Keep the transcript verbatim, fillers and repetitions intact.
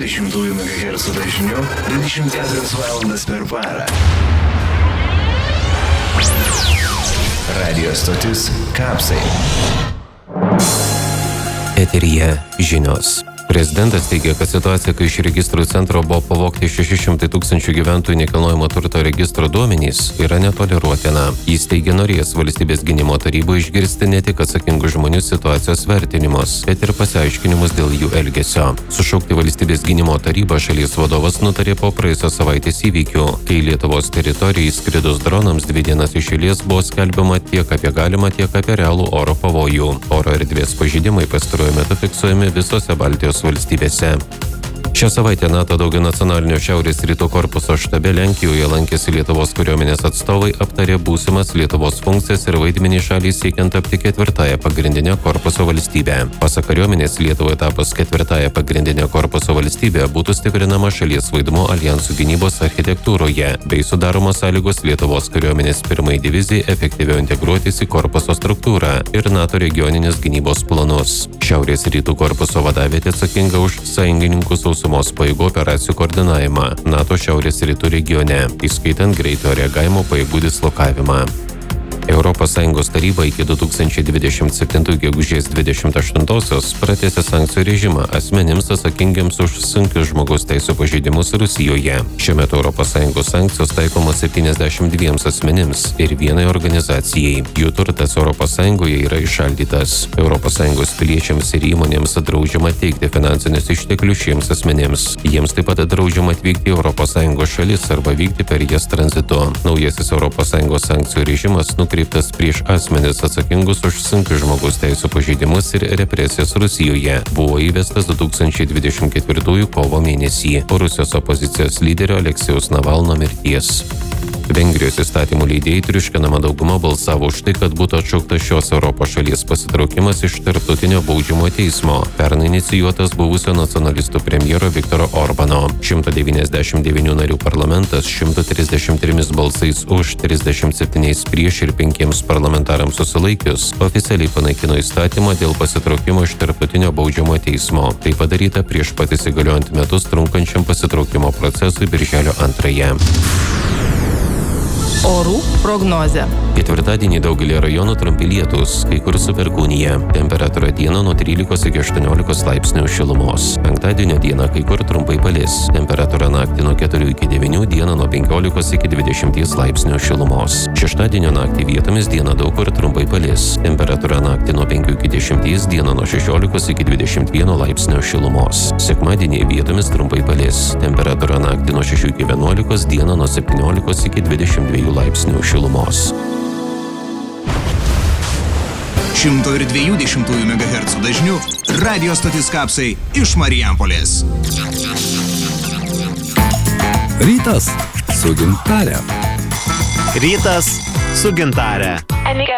dvidešimt megahercų dažniu dvidešimt keturias valandas per parą. Radio stotis Kapsai. Eteryje žinios. Prezidentas teigia, kad situacija, kai iš registrų centro buvo pavogti šeši šimtai tūkstančių gyventojų nekilnojamo turto registro duomenys, yra netoleruotina. Jis teigia, norės valstybės gynimo taryboje išgirsti ne tik atsakingų žmonių situacijos vertinimus, bet ir pasiaiškinimus dėl jų elgesio. Sušaukti valstybės gynimo tarybą šalies vadovas nutarė po praėjusios savaitės įvykių, kai Lietuvos teritorijai skridus dronams dvi dienas iš eilės buvo skelbiama tiek apie galimą, tiek apie realų oro pavojų. Oro erdvės pažeidimai pastaruoju metu fiksuojami visose Baltijos valstybėse. Šią savaitę NATO daugianacionalinio Šiaurės rytų korpuso štabe Lenkijoje lankėsi Lietuvos kariuomenės atstovai, aptarė būsimas Lietuvos funkcijas ir vaidmenį šaliai siekiant tapti ketvirtąją pagrindinę korpuso valstybę. Pasak kariuomenės, Lietuvai tapus ketvirtąją pagrindinę korpuso valstybę būtų stiprinama šalies vaidmuo aljansų gynybos architektūroje, bei sudaromos sąlygos Lietuvos kariuomenės pirmai divizijai efektyviau integruotis į korpuso struktūrą ir NATO regioninės gynybos planus. Šiaurės rytų korpuso vadavietė atsakinga už sąjungininkų sausumos pajėgų operacijų koordinavimą NATO šiaurės rytų regione, įskaitant greito reagavimo pajėgų dislokavimą. Europos Sąjungos taryba iki du tūkstančiai dvidešimt septintųjų gegužės dvidešimt aštuntosios pratęsė sankcijų režimą asmenims atsakingiams už sunkius žmogaus teisų pažeidimus Rusijoje. Šiuo metu Europos Sąjungos sankcijos taikomos septyniasdešimt dviems asmenims ir vienai organizacijai. Jų turtas Europos Sąjungoje yra įšaldytas. Europos Sąjungos piliečiams ir įmonėms draudžiama teikti finansinius išteklius šiems asmenims. Jiems taip pat draudžiama atvykti į Europos Sąjungos šalis arba vykti per jas tranzitu. Naujasis Europos Sąjungos sankcijų režimas nukreiptas prieš asmenis atsakingus už sunkius žmogaus teisų pažeidimus ir represijas Rusijoje buvo įvestas du tūkstančiai dvidešimt ketvirtųjų kovo mėnesį po Rusijos opozicijos lyderio Aleksijaus Navalno mirties. Vengrijos įstatymų leidėjai triuškinama dauguma balsavo už tai, kad būtų atšauktas šios Europos šalies pasitraukimas iš tarptautinio baudžiamojo teismo, pernai inicijuotas buvusio nacionalistų premjero Viktoro Orbano. šimtas devyniasdešimt devynių narių parlamentas šimtas trisdešimt trimis balsais už, trisdešimt septyniais prieš ir penkiems parlamentarams susilaikius oficialiai panaikino įstatymą dėl pasitraukimo iš tarptautinio baudžiamojo teismo. Tai padaryta prieš pat įsigaliojant metus trunkančiam pasitraukimo procesui birželio antrąją. Orų prognozė. Ketvirtadienį daugelį rajonų trumpi lietūs, kai kur su perkūnija. Temperatūra dieną nuo trylikos iki aštuoniolikos laipsnių šilumos. Penktadienio dieną kai kur trumpai palis. Temperatūra naktį nuo keturių iki devynių, dieną nuo penkiolikos iki dvidešimties laipsnių šilumos. Šeštadienio naktį vietomis dieną daug kur trumpai palis. Temperatūra naktį nuo penkių iki dešimties, dieną nuo šešiolikos iki dvidešimt vieno laipsnio šilumos. Sekmadienį vietomis trumpai palis. Temperatūra naktį nuo šešių iki vienuolikos, dieną nuo septyniolikos iki dvidešimt dviejų laipsnių šilumos. šimto dviejų dešimtųjų megahercų dažniu radio stotis Kapsai iš Marijampolės. Rytas su Gintare. Rytas su Gintare. Amiga